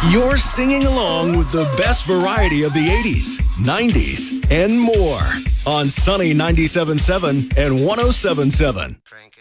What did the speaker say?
You're singing along with the best variety of the 80s, 90s, and more on Sunny 97.7 and 107.7.